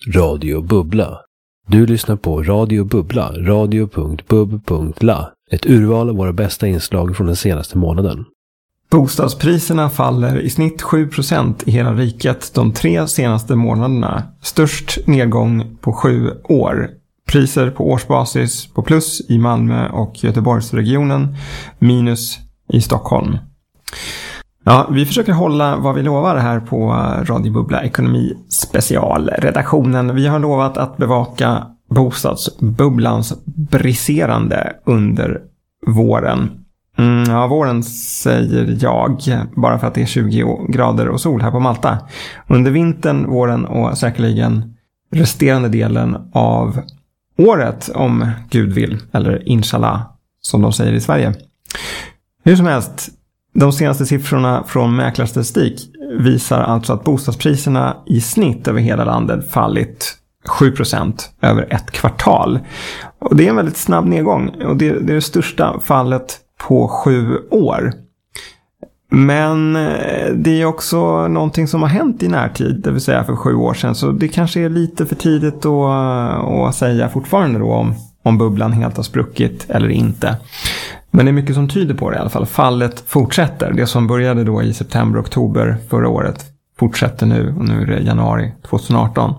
Radio Bubbla. Du lyssnar på Radio Bubbla, radio.bub.la. Ett urval av våra bästa inslag från den senaste månaden. Bostadspriserna faller i snitt 7% i hela riket de 3 senaste månaderna. Störst nedgång på 7 år. Priser på årsbasis på plus i Malmö och Göteborgsregionen, minus i Stockholm. Ja, vi försöker hålla vad vi lovar här på Radio Bubbla Ekonomi Special redaktionen. Vi har lovat att bevaka bostadsbubblans briserande under våren. Ja, våren säger jag, bara för att det är 20 grader och sol här på Malta. Under vintern, våren och säkerligen resterande delen av året, om Gud vill, eller inshallah som de säger i Sverige. Hur som helst, de senaste siffrorna från mäklarstatistik visar alltså att bostadspriserna i snitt över hela landet fallit 7% över ett kvartal. Och det är en väldigt snabb nedgång, och det är det största fallet på 7 år. Men det är också någonting som har hänt i närtid, det vill säga för 7 år sedan. Så det kanske är lite för tidigt att säga fortfarande då om bubblan helt har spruckit eller inte. Men det är mycket som tyder på det i alla fall. Fallet fortsätter. Det som började då i september-oktober förra året fortsätter nu, och nu är det januari 2018.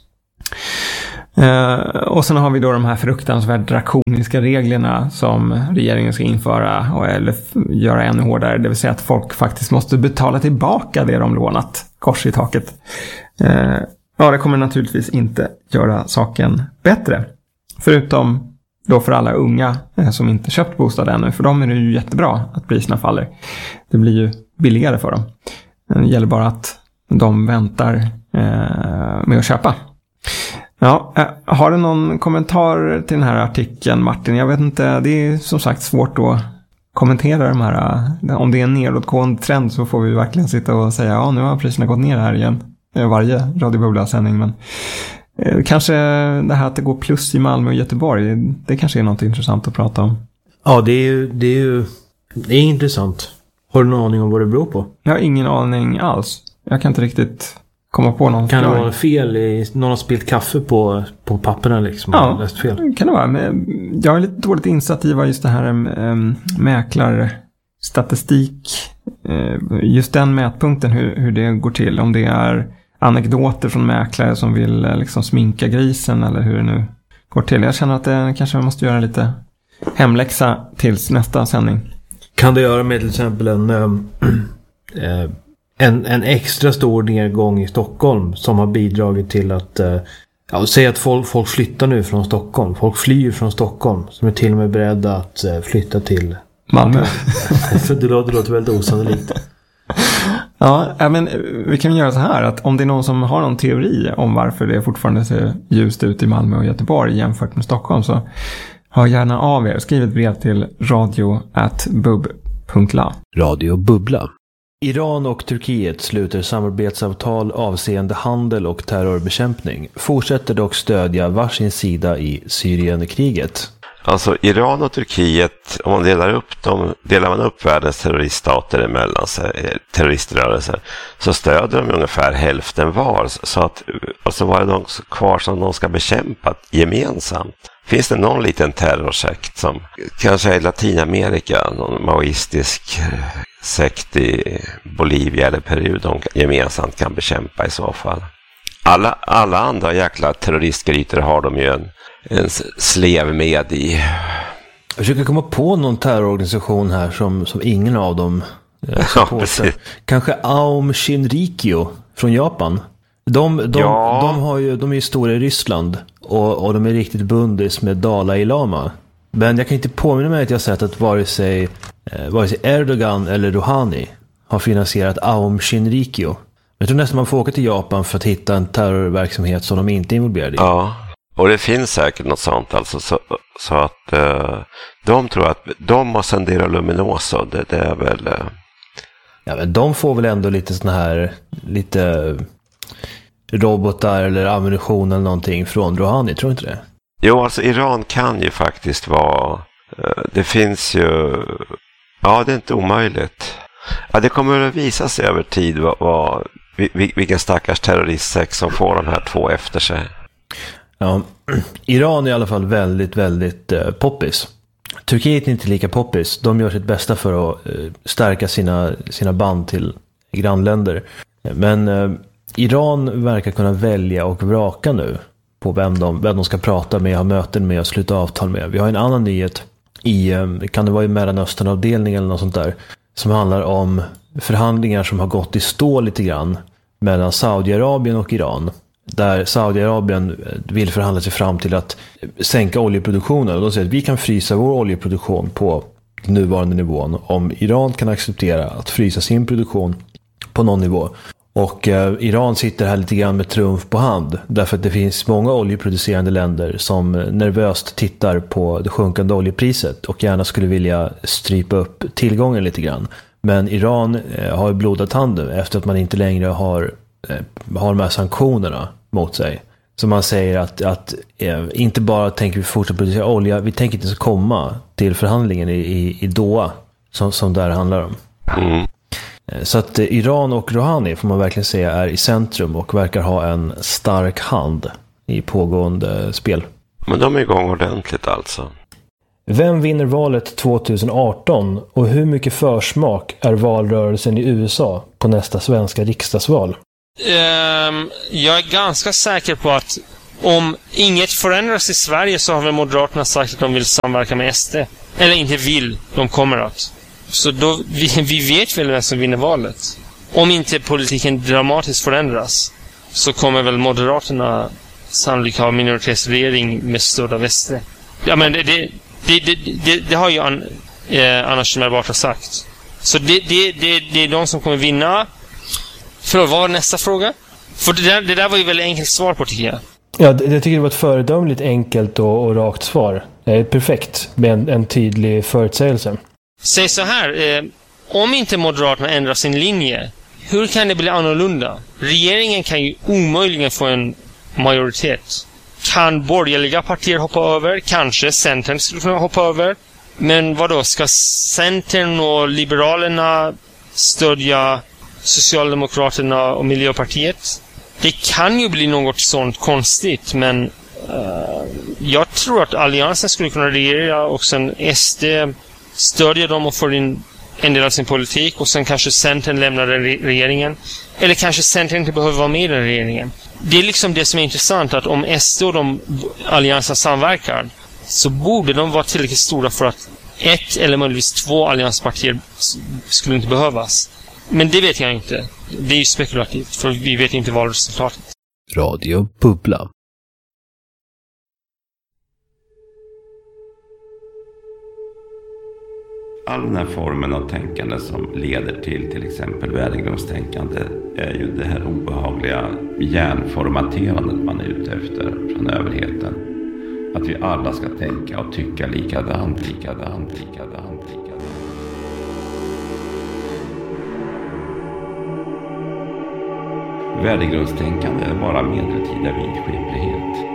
Och sen har vi då de här fruktansvärt drakoniska reglerna som regeringen ska införa eller göra ännu hårdare. Det vill säga att folk faktiskt måste betala tillbaka det de lånat. Kors i taket. Ja, det kommer naturligtvis inte göra saken bättre. Förutom då för alla unga som inte köpt bostad ännu. För dem är det ju jättebra att priserna faller. Det blir ju billigare för dem. Det gäller bara att de väntar med att köpa. Ja, har du någon kommentar till den här artikeln, Martin? Jag vet inte, det är som sagt svårt att kommentera de här. Om det är en nedåtgående trend så får vi verkligen sitta och säga ja, nu har priserna gått ner här igen. Varje Radio Bubbla-sändning, men kanske det här att det går plus i Malmö och Göteborg, det kanske är något intressant att prata om. Ja, det är intressant. Har du någon aning om vad det beror på? Jag har ingen aning alls. Jag kan inte riktigt komma på någon. Kan det vara fel någon har spilt kaffe på papperna liksom? Ja, läst fel. Kan det vara. Men jag är lite dåligt insatt i vad just det här mäklarstatistik, just den mätpunkten, hur det går till. Om det är anekdoter från mäklare som vill liksom sminka grisen eller hur det nu går till. Jag känner att det kanske måste göra lite hemläxa tills nästa sändning. Kan det göra med till exempel en extra stor nedgång i Stockholm som har bidragit till att säg att folk flyttar nu från Stockholm. Folk flyr från Stockholm som är till och med beredda att flytta till Malmö. Det låter väldigt osannolikt. Ja, men vi kan göra så här att om det är någon som har någon teori om varför det fortfarande ser ljust ut i Malmö och Göteborg jämfört med Stockholm, så hör gärna av er. Skriv ett brev till radio@bub.la. Radio Bubbla. Iran och Turkiet sluter samarbetsavtal avseende handel och terrorbekämpning. Fortsätter dock stödja varsin sida i Syrienkriget. Alltså Iran och Turkiet, om man delar man upp världens terroriststater emellan sig, terroriströrelser, så stöder de ungefär hälften var. Så att, alltså vad är de kvar som de ska bekämpa gemensamt? Finns det någon liten terrorsekt som kanske i Latinamerika, någon maoistisk sekt i Bolivia eller Peru de gemensamt kan bekämpa i så fall? Alla andra jäkla terroristgrytor har de ju en slev med i. Jag försöker komma på någon terrororganisation här som ingen av dem supportar. Ja, kanske Aum Shinrikyo från Japan. De är ju stora i Ryssland och de är riktigt bundis med Dalai Lama. Men jag kan inte påminna mig att jag sett att vare sig Erdogan eller Rouhani har finansierat Aum Shinrikyo. Jag tror nästan man får åka till Japan för att hitta en terrorverksamhet som de inte är involverade i. Ja, och det finns säkert något sånt alltså, så att de tror att de och Sendero Luminoso, det är väl... Ja, men de får väl ändå lite såna här lite robotar eller ammunition eller någonting från Rouhani, tror du inte det? Jo, alltså Iran kan ju faktiskt vara... Det finns ju... Ja, det är inte omöjligt. Ja, det kommer att visa sig över tid vilken stackars terroristsex som får de här två efter sig. Ja, Iran är i alla fall väldigt, väldigt poppis. Turkiet är inte lika poppis. De gör sitt bästa för att stärka sina band till grannländer. Men Iran verkar kunna välja och vraka nu på vem de ska prata med, ha möten med och sluta avtal med. Vi har en annan nyhet kan det vara i Mellanöstern-avdelningen eller något sånt där, som handlar om förhandlingar som har gått i stå lite grann mellan Saudiarabien och Iran. Där Saudiarabien vill förhandla sig fram till att sänka oljeproduktionen. Och de säger att vi kan frysa vår oljeproduktion på nuvarande nivån om Iran kan acceptera att frysa sin produktion på någon nivå. Och Iran sitter här lite grann med trumf på hand. Därför att det finns många oljeproducerande länder som nervöst tittar på det sjunkande oljepriset och gärna skulle vilja strypa upp tillgången lite grann. Men Iran har ju blodat handen efter att man inte längre har de här sanktionerna mot sig. Så man säger att inte bara tänker vi fortsätta producera olja, vi tänker inte så komma till förhandlingen i Doha som där handlar om. Mm. Så att Iran och Rouhani får man verkligen säga är i centrum och verkar ha en stark hand i pågående spel. Men de är igång ordentligt alltså. Vem vinner valet 2018 och hur mycket försmak är valrörelsen i USA på nästa svenska riksdagsval? Jag är ganska säker på att om inget förändras i Sverige så har väl Moderaterna sagt att de vill samverka med SD. Eller inte vill, de kommer att. Så då, vi vet väl vem som vinner valet. Om inte politiken dramatiskt förändras så kommer väl Moderaterna sannolikt ha minoritetsregering med stöd av SD. Ja, men det har ju Anna Kinberg Batra sagt. Så det är de som kommer vinna. Vad var nästa fråga? För det där var ju väldigt enkelt svar på, tycker jag. Ja, jag tycker det var ett föredömligt enkelt och rakt svar. Perfekt med en tydlig förutsägelse. Säg så här, om inte Moderaterna ändrar sin linje, hur kan det bli annorlunda? Regeringen kan ju omöjligen få en majoritet. Kan borgerliga partier hoppa över? Kanske Centern skulle kunna hoppa över. Men vad då? Ska Centern och Liberalerna stödja Socialdemokraterna och Miljöpartiet? Det kan ju bli något sånt konstigt, men jag tror att Alliansen skulle kunna regera och sen SD stödja dem och få in en del av sin politik och sen kanske Centern lämnar regeringen. Eller kanske Centern inte behöver vara med i den regeringen. Det är liksom det som är intressant, att om SD och de allianserna samverkar så borde de vara tillräckligt stora för att ett eller möjligtvis två allianspartier skulle inte behövas. Men det vet jag inte. Det är ju spekulativt, för vi vet inte valresultatet. Radio Bubbla. All den här formen av tänkande som leder till exempel värdegrundstänkande är ju det här obehagliga hjärnformaterandet man är ute efter från överheten. Att vi alla ska tänka och tycka likadant. Värdegrundstänkande är bara medeltida vidskeplighet.